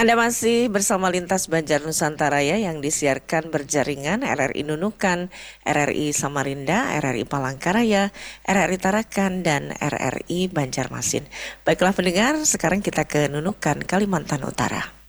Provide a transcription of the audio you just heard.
Anda masih bersama Lintas Banjar Nusantara ya yang disiarkan berjaringan RRI Nunukan, RRI Samarinda, RRI Palangkaraya, RRI Tarakan, dan RRI Banjarmasin. Baiklah pendengar, sekarang kita ke Nunukan, Kalimantan Utara.